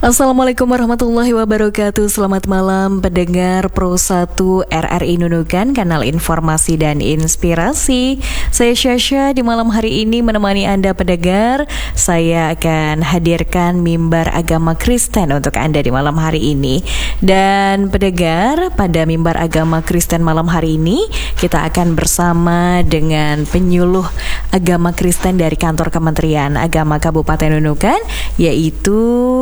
Assalamualaikum warahmatullahi wabarakatuh. Selamat malam pendengar Pro 1 RRI Nunukan, kanal informasi dan inspirasi. Saya Syasha, di malam hari ini menemani Anda pendengar. Saya akan hadirkan mimbar agama Kristen untuk Anda di malam hari ini. Dan pendengar, pada mimbar agama Kristen malam hari ini kita akan bersama dengan penyuluh agama Kristen dari kantor Kementerian Agama Kabupaten Nunukan, yaitu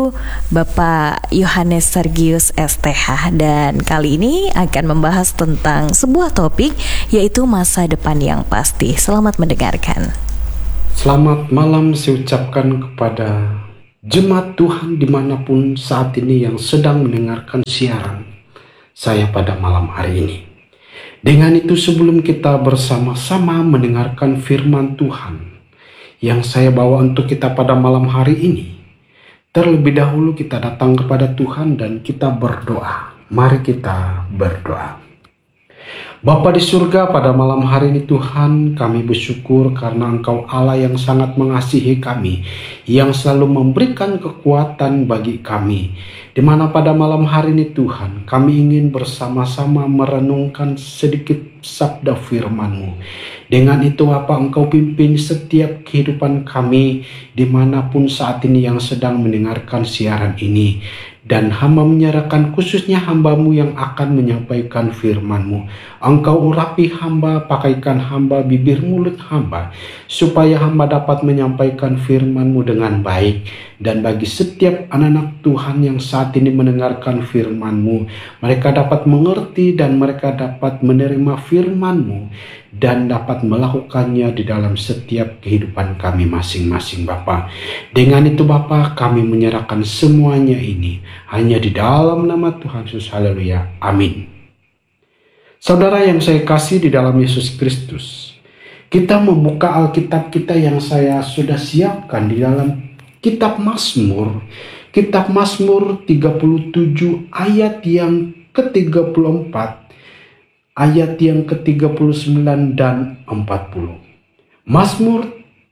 Bapak Yohanes Sergius STH. Dan kali ini akan membahas tentang sebuah topik, yaitu masa depan yang pasti. Selamat mendengarkan. Selamat malam saya ucapkan kepada jemaat Tuhan dimanapun saat ini yang sedang mendengarkan siaran saya pada malam hari ini. Dengan itu, sebelum kita bersama-sama mendengarkan firman Tuhan yang saya bawa untuk kita pada malam hari ini, terlebih dahulu kita datang kepada Tuhan dan kita berdoa. Mari kita berdoa. Bapa di surga, pada malam hari ini Tuhan, kami bersyukur karena Engkau Allah yang sangat mengasihi kami, yang selalu memberikan kekuatan bagi kami. Di mana pada malam hari ini Tuhan, kami ingin bersama-sama merenungkan sedikit sabda firman-Mu. Dengan itu Bapa, Engkau pimpin setiap kehidupan kami dimanapun saat ini yang sedang mendengarkan siaran ini. Dan hamba menyerahkan khususnya hamba-Mu yang akan menyampaikan firman-Mu. Engkau urapi hamba, pakaikan hamba, bibir mulut hamba, supaya hamba dapat menyampaikan firman-Mu dengan baik. Dan bagi setiap anak-anak Tuhan yang saat ini mendengarkan firman-Mu, mereka dapat mengerti dan mereka dapat menerima firman-Mu dan dapat melakukannya di dalam setiap kehidupan kami masing-masing Bapa. Dengan itu Bapa, kami menyerahkan semuanya ini hanya di dalam nama Tuhan Yesus. Haleluya. Amin. Saudara yang saya kasih di dalam Yesus Kristus, kita membuka Alkitab kita yang saya sudah siapkan di dalam Kitab Mazmur. Kitab Mazmur 37 ayat yang ke-34, ayat yang ke-39 dan 40. Mazmur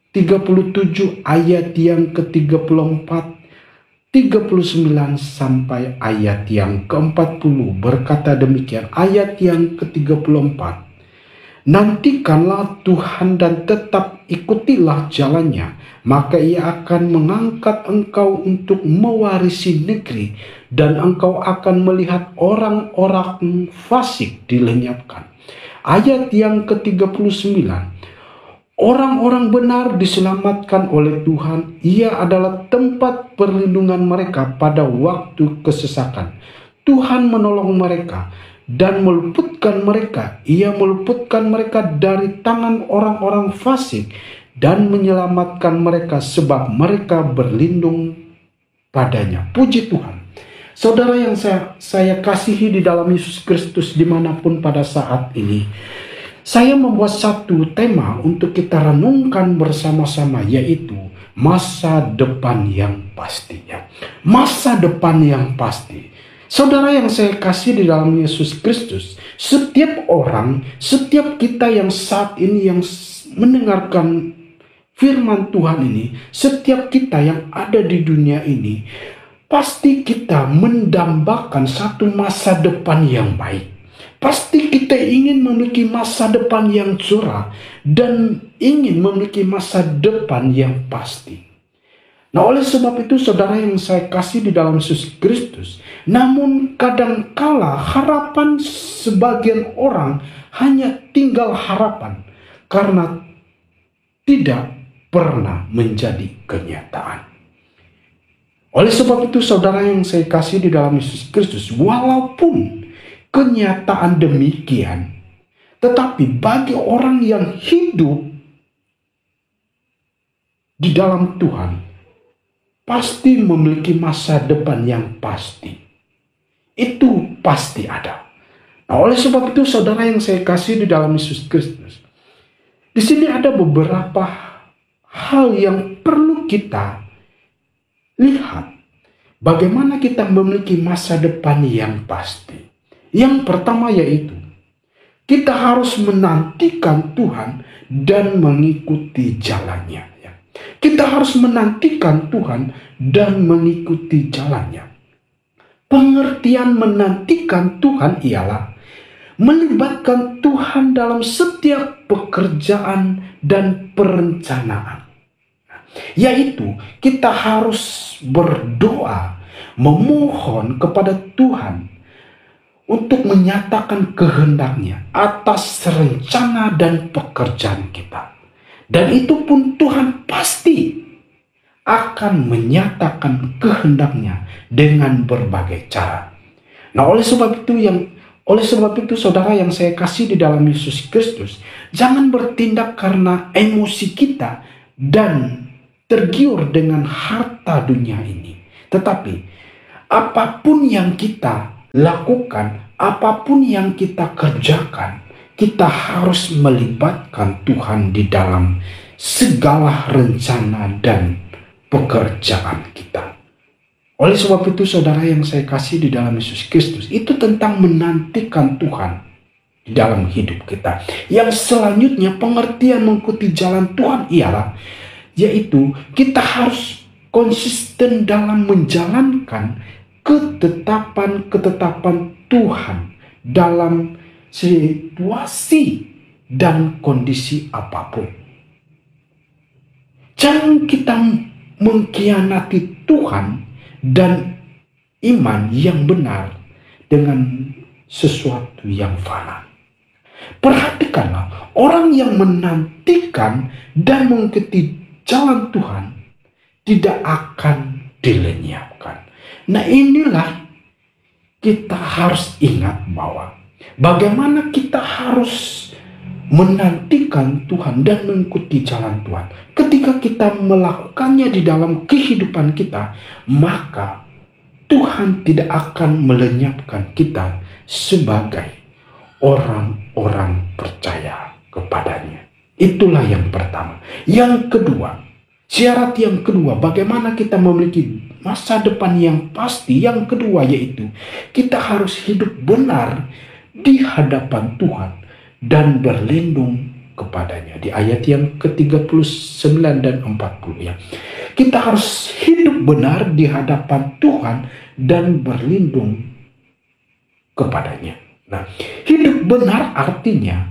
37 ayat yang ke-34, 39 sampai ayat yang ke-40 berkata demikian. Ayat yang ke-34. Nantikanlah Tuhan dan tetap ikutilah jalannya, maka Ia akan mengangkat engkau untuk mewarisi negeri, dan engkau akan melihat orang-orang fasik dilenyapkan. Ayat yang ke-39. Orang-orang benar diselamatkan oleh Tuhan. Ia adalah tempat perlindungan mereka pada waktu kesesakan. Tuhan menolong mereka dan meluputkan mereka. Ia meluputkan mereka dari tangan orang-orang fasik dan menyelamatkan mereka sebab mereka berlindung padanya. Puji Tuhan. Saudara yang saya kasihi di dalam Yesus Kristus dimanapun pada saat ini, saya membuat satu tema untuk kita renungkan bersama-sama, yaitu masa depan yang pasti. Masa depan yang pasti. Saudara yang saya kasih di dalam Yesus Kristus, setiap orang, setiap kita yang saat ini yang mendengarkan firman Tuhan ini, setiap kita yang ada di dunia ini, pasti kita mendambakan satu masa depan yang baik. Pasti kita ingin memiliki masa depan yang cerah dan ingin memiliki masa depan yang pasti. Nah, oleh sebab itu saudara yang saya kasih di dalam Yesus Kristus, namun kadangkala harapan sebagian orang hanya tinggal harapan karena tidak pernah menjadi kenyataan. Oleh sebab itu saudara yang saya kasih di dalam Yesus Kristus, walaupun kenyataan demikian, tetapi bagi orang yang hidup di dalam Tuhan, pasti memiliki masa depan yang pasti. Itu pasti ada. Nah, oleh sebab itu saudara yang saya kasih di dalam Yesus Kristus, di sini ada beberapa hal yang perlu kita lihat. Bagaimana kita memiliki masa depan yang pasti. Yang pertama yaitu, kita harus menantikan Tuhan dan mengikuti jalannya. Kita harus menantikan Tuhan dan mengikuti jalannya. Pengertian menantikan Tuhan ialah melibatkan Tuhan dalam setiap pekerjaan dan perencanaan. Yaitu kita harus berdoa, memohon kepada Tuhan untuk menyatakan kehendaknya atas rencana dan pekerjaan kita. Dan itu pun Tuhan pasti akan menyatakan kehendaknya dengan berbagai cara. Nah, oleh sebab itu saudara yang saya kasih di dalam Yesus Kristus, jangan bertindak karena emosi kita dan tergiur dengan harta dunia ini. Tetapi apapun yang kita lakukan, apapun yang kita kerjakan, kita harus melibatkan Tuhan di dalam segala rencana dan pekerjaan kita. Oleh sebab itu saudara yang saya kasih di dalam Yesus Kristus, itu tentang menantikan Tuhan di dalam hidup kita. Yang selanjutnya pengertian mengikuti jalan Tuhan ialah, yaitu kita harus konsisten dalam menjalankan ketetapan-ketetapan Tuhan dalam situasi dan kondisi apapun. Jangan kita mengkhianati Tuhan dan iman yang benar dengan sesuatu yang fana. Perhatikanlah, orang yang menantikan dan mengikuti jalan Tuhan tidak akan dilenyapkan. Nah, inilah kita harus ingat bahwa bagaimana kita harus menantikan Tuhan dan mengikuti jalan Tuhan. Ketika kita melakukannya di dalam kehidupan kita, maka Tuhan tidak akan melenyapkan kita sebagai orang-orang percaya kepadanya. Itulah yang pertama. Yang kedua, syarat yang kedua, bagaimana kita memiliki masa depan yang pasti. Yang kedua yaitu kita harus hidup benar di hadapan Tuhan dan berlindung kepadanya. Di ayat yang ke-39 dan 40 ya. Kita harus hidup benar di hadapan Tuhan dan berlindung kepadanya. Nah, hidup benar artinya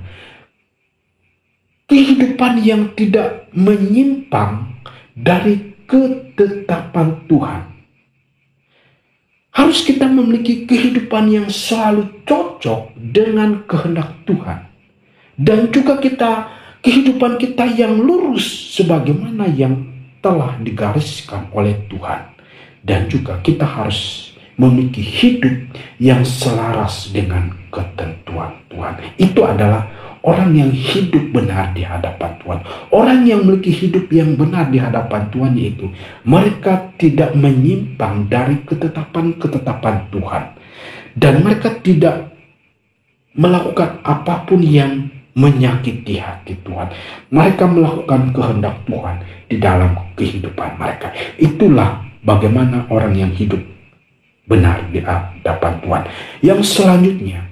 kehidupan yang tidak menyimpang dari ketetapan Tuhan. Harus kita memiliki kehidupan yang selalu cocok dengan kehendak Tuhan. Dan juga kehidupan kita yang lurus sebagaimana yang telah digariskan oleh Tuhan. Dan juga kita harus memiliki hidup yang selaras dengan ketentuan Tuhan. Itu adalah orang yang hidup benar di hadapan Tuhan. Orang yang memiliki hidup yang benar di hadapan Tuhan yaitu mereka tidak menyimpang dari ketetapan-ketetapan Tuhan. Dan mereka tidak melakukan apapun yang menyakiti hati Tuhan. Mereka melakukan kehendak Tuhan di dalam kehidupan mereka. Itulah bagaimana orang yang hidup benar di hadapan Tuhan. Yang selanjutnya,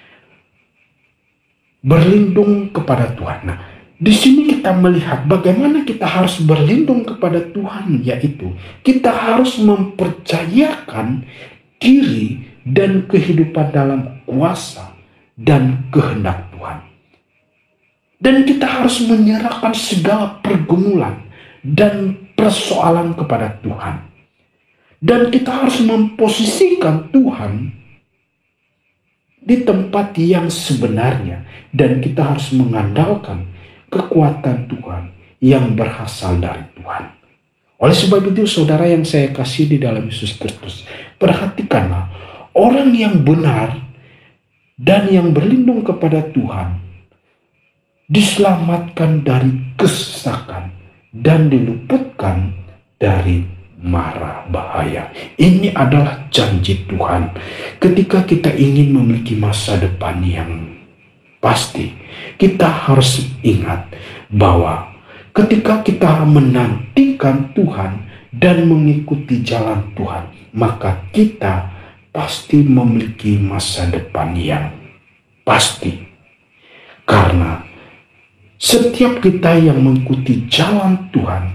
berlindung kepada Tuhan. Nah, di sini kita melihat bagaimana kita harus berlindung kepada Tuhan, yaitu kita harus mempercayakan diri dan kehidupan dalam kuasa dan kehendak Tuhan. Dan kita harus menyerahkan segala pergumulan dan persoalan kepada Tuhan. Dan kita harus memposisikan Tuhan di tempat yang sebenarnya. Dan kita harus mengandalkan kekuatan Tuhan yang berasal dari Tuhan. Oleh sebab itu saudara yang saya kasih di dalam Yesus Kristus, perhatikanlah orang yang benar dan yang berlindung kepada Tuhan diselamatkan dari kesesakan dan diluputkan dari mara bahaya. Ini adalah janji Tuhan. Ketika kita ingin memiliki masa depan yang pasti, kita harus ingat bahwa ketika kita menantikan Tuhan dan mengikuti jalan Tuhan, maka kita pasti memiliki masa depan yang pasti. Karena setiap kita yang mengikuti jalan Tuhan,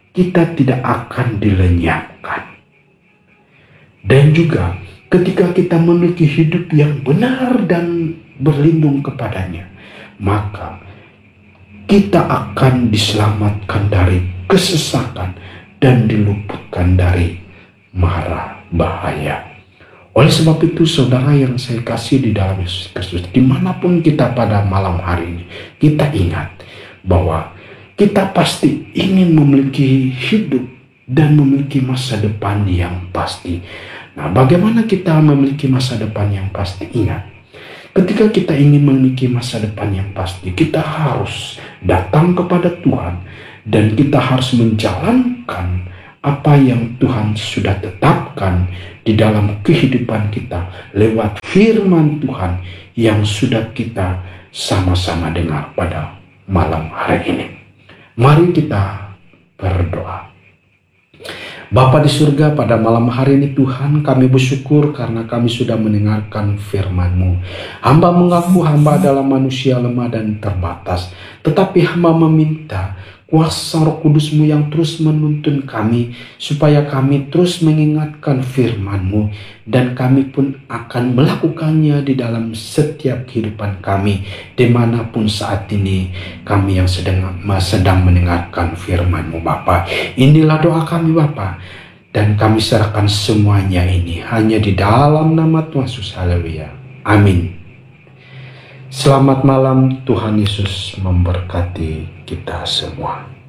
kita tidak akan dilenyapkan. Dan juga ketika kita memiliki hidup yang benar dan berlindung kepadanya, maka kita akan diselamatkan dari kesesatan dan diluputkan dari mara bahaya. Oleh sebab itu, saudara yang saya kasih di dalam Yesus Kristus, dimanapun kita pada malam hari ini, kita ingat bahwa kita pasti ingin memiliki hidup dan memiliki masa depan yang pasti. Nah, bagaimana kita memiliki masa depan yang pasti? Ingat, ketika kita ingin memiliki masa depan yang pasti, kita harus datang kepada Tuhan dan kita harus menjalankan apa yang Tuhan sudah tetapkan di dalam kehidupan kita lewat firman Tuhan yang sudah kita sama-sama dengar pada malam hari ini. Mari kita berdoa. Bapa di surga, pada malam hari ini Tuhan, kami bersyukur karena kami sudah mendengarkan firman-Mu. Hamba mengaku hamba adalah manusia lemah dan terbatas, tetapi hamba meminta kuasa Roh Kudus-Mu yang terus menuntun kami, supaya kami terus mengingatkan firman-Mu, dan kami pun akan melakukannya di dalam setiap kehidupan kami, dimanapun saat ini kami yang sedang mendengarkan firman-Mu Bapa. Inilah doa kami Bapa, dan kami serahkan semuanya ini hanya di dalam nama Tuhan Yesus. Haleluya. Amin. Selamat malam, Tuhan Yesus memberkati kita semua.